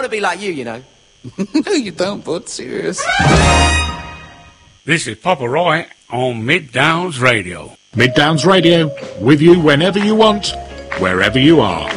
want to be like you, you know. No, you don't, bud. Serious. This is Papa Roy on Mid Downs Radio. Mid Downs Radio, with you whenever you want, wherever you are.